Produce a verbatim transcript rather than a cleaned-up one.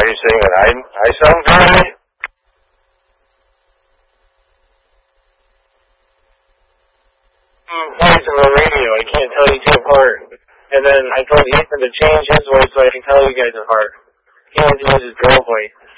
you saying that I I sound Faraday? Voice on the radio, I can't tell you two apart. And then I told Ethan to change his voice so I can tell you guys apart. He wants to use his girl voice.